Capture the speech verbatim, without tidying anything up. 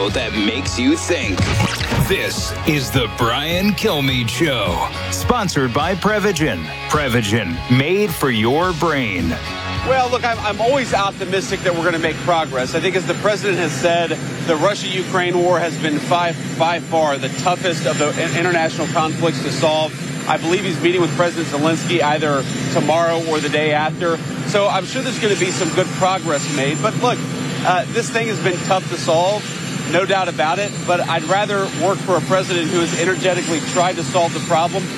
show that makes you think. This is the Brian Kilmeade Show, sponsored by Prevagen. Prevagen, made for your brain. Well, look, I'm, I'm always optimistic that we're going to make progress. I think, as the president has said, the Russia-Ukraine war has been by, by far the toughest of the international conflicts to solve. I believe he's meeting with President Zelensky either tomorrow or the day after. So I'm sure there's going to be some good progress made. But look, uh, this thing has been tough to solve, no doubt about it. But I'd rather work for a president who has energetically tried to solve the problem